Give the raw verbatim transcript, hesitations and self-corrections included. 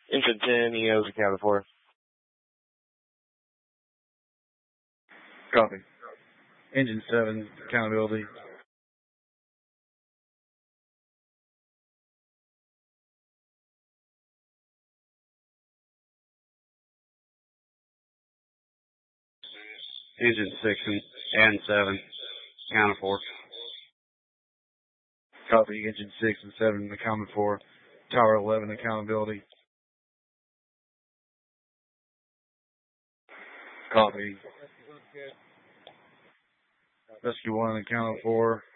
Engine ten, E Os accounted for. Copy. Engine seven, accountability. Engine six and, and seven, accounted for. Copy. Engine six and seven accounted for. Tower eleven, accountability. Copy. Rescue one accounted for.